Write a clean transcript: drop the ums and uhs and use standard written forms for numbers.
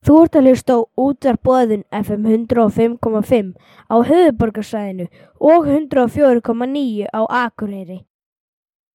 Þú ert að hlusta á Útvarp Boðun FM 105,5 á höfuðborgarsvæðinu og 104,9 á Akureyri.